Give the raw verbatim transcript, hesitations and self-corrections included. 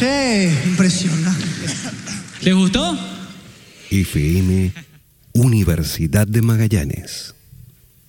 Sí, impresionante. ¿Les gustó? F M Universidad de Magallanes.